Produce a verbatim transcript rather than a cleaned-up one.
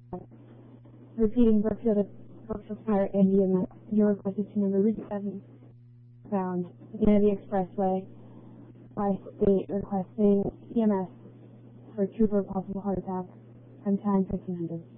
Repeating Brookfield, Brookfield Fire and E M S. Your request is to number Route seven, found at the end of the expressway by state requesting E M S for trooper possible heart attack. From time fifteen hundred.